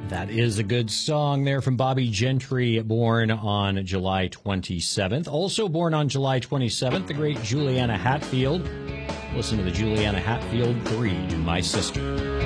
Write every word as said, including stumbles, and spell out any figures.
That is a good song there from Bobby Gentry, born on July twenty-seventh. Also born on July twenty-seventh, the great Juliana Hatfield. Listen to the Juliana Hatfield three, My Sister.